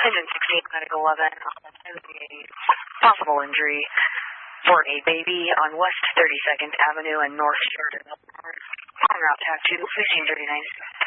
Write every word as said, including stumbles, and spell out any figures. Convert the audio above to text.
Engine sixteen, medical eleven, possible injury for a baby on West thirty-second Avenue and North Sheridan. En route to fifteen thirty-nine.